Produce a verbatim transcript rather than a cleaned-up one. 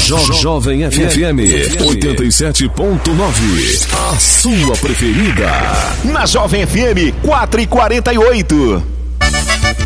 Jo Jovem F M oitenta e sete ponto nove. A sua preferida. Na Jovem F M quatro e quarenta e oito.